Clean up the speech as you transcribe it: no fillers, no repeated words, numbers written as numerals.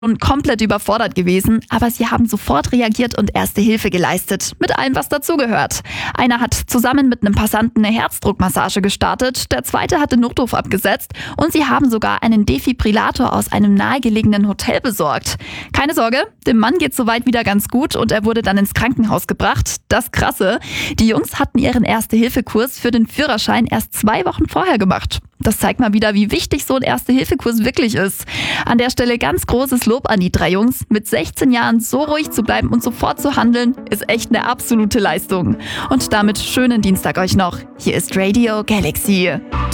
schon komplett überfordert gewesen, aber sie haben sofort reagiert und Erste Hilfe geleistet, mit allem, was dazugehört. Einer hat zusammen mit einem Passanten eine Herzdruckmassage gestartet, der zweite hat den Notruf abgesetzt und sie haben sogar einen Defibrillator aus einem nahegelegenen Hotel besorgt. Keine Sorge, dem Mann geht's soweit wieder ganz gut und er wurde dann ins Krankenhaus gebracht. Das Krasse, die Jungs hatten ihren Erste-Hilfe-Kurs für den Führerschein erst 2 Wochen vorher gemacht. Das zeigt mal wieder, wie wichtig so ein Erste-Hilfe-Kurs wirklich ist. An der Stelle ganz großes Lob an die 3 Jungs. Mit 16 Jahren so ruhig zu bleiben und sofort zu handeln, ist echt eine absolute Leistung. Und damit schönen Dienstag euch noch. Hier ist Radio Galaxy.